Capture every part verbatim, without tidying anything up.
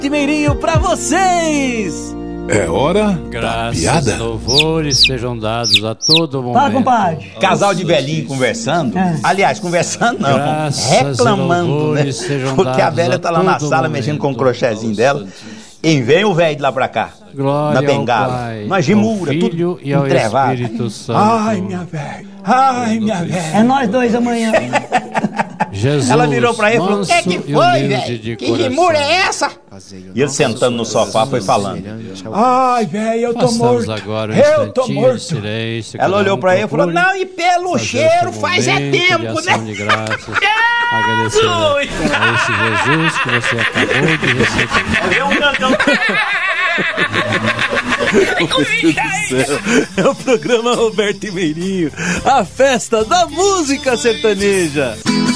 Meirinho pra vocês! É hora Graças, da piada. louvores sejam dados a todo momento. Fala, compadre. Casal de velhinho conversando. É. Aliás, conversando não, Graças reclamando, né? e sejam Porque a dados velha a tá lá na todo sala momento. mexendo com o crochêzinho dela. E vem o velho de lá pra cá. Glória na bengala. ao Pai, Uma gemura, ao tudo Filho e ao entrevado. Espírito Santo. Ai, minha velha. Ai, minha velha. É nós dois amanhã. Jesus, Ela virou pra ele e falou: o que é que manso e foi, humilde velho? de Que coração. gemura é essa? E ele sentando no sofá foi falando: ai, velho, eu tô Façamos morto. agora um Eu tô instantinho de morto. silêncio. Ela cada olhou um pra ele e falou: procure não, e pelo fazer cheiro o seu faz é momento de tempo, ação né? de graças, agradecendo a esse Jesus que você acabou de receber. Eu um cantão. É o programa Roberto e Meirinho, a festa da música sertaneja.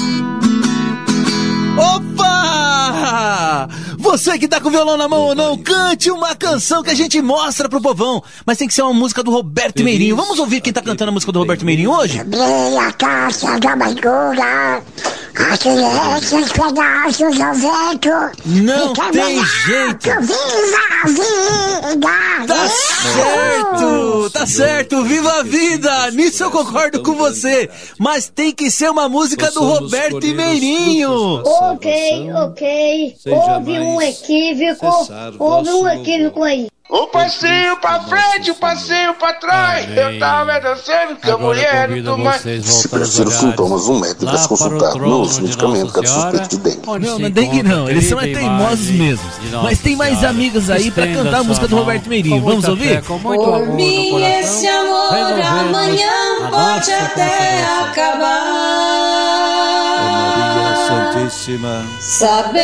Opa! Você que tá com o violão na mão ou não, cante uma canção que a gente mostra pro povão. Mas tem que ser uma música do Roberto Meirinho. Vamos ouvir quem tá cantando a música do Roberto Meirinho hoje? Abri a caixa da amargura, atirei esses pedaços ao vento. Não E tem caminhar jeito. Viva a vida! Tá certo, tá certo, viva a vida, nisso eu concordo com você, mas tem que ser uma música do Roberto e Meirinho. Ok, ok, houve um equívoco, houve um equívoco aí. Um passinho pra frente, um passinho pra trás. Amém. Eu tava dançando com a Agora mulher convido do mais. vocês Se voltando persistir os os olhares sintomas, um médico deve lá se para o consultar trono nos de medicamentos Nossa da Senhora, suspeita de dengue. onde Não, se não é dengue encontra não, eles são querida teimosos imagem mesmos. de Nossa Mas tem mais Senhora. amigos aí pra Estenda cantar a sua música do mão Roberto Meirinho. com Vamos muita ouvir? fé, com muito amor no Mim coração. esse amor Renovemos amanhã a pode nossa até consagração. acabar. Maria Santíssima. Saber